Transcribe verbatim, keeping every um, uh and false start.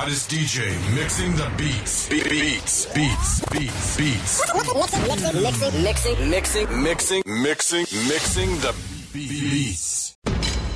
hottest D J mixing the beats. Be- beats, beats, beats, beats. Mixing, mixing, mixing, mixing, Mixing, mixing, mixing the beats.